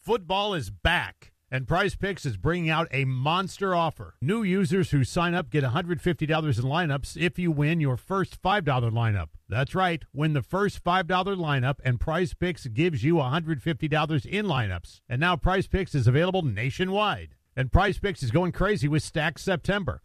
Football is back, and Prize Picks is bringing out a monster offer. New users who sign up get $150 in lineups if you win your first $5 lineup. That's right, win the first $5 lineup, and Prize Picks gives you $150 in lineups. And now Prize Picks is available nationwide. And Prize Picks is going crazy with Stack September.